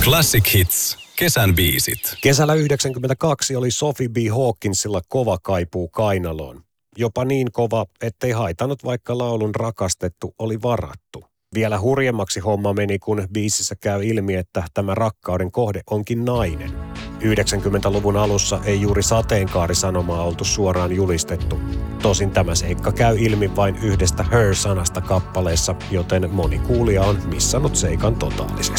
Classic Hits. Kesän biisit. Kesällä 1992 oli Sophie B. Hawkinsilla kova kaipuu kainaloon. Jopa niin kova, ettei haitanut, vaikka laulun rakastettu oli varattu. Vielä hurjemmaksi homma meni, kun biisissä käy ilmi, että tämä rakkauden kohde onkin nainen. 90-luvun alussa ei juuri sateenkaarisanomaa oltu suoraan julistettu. Tosin tämä seikka käy ilmi vain yhdestä Her-sanasta kappaleessa, joten moni kuulija on missannut seikan totaalisesti.